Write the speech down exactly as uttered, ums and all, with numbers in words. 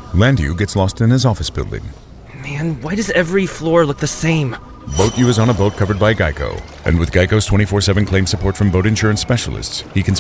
Landu gets lost in his office building. Man, why does every floor look the same? Boat U is on a boat covered by Geico. And with Geico's twenty-four seven claim support from boat insurance specialists, he can